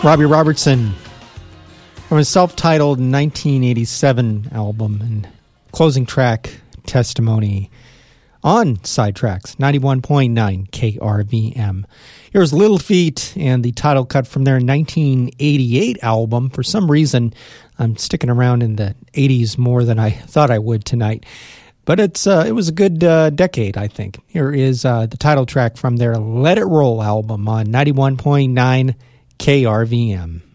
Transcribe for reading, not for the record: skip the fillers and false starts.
Robbie Robertson from his self-titled 1987 album and closing track, Testimony, on Sidetracks 91.9 KRVM. Here's Little Feat and the title cut from their 1988 album. For some reason, I'm sticking around in the 80s more than I thought I would tonight. But it was a good decade, I think. Here is the title track from their Let It Roll album on 91.9 KRVM.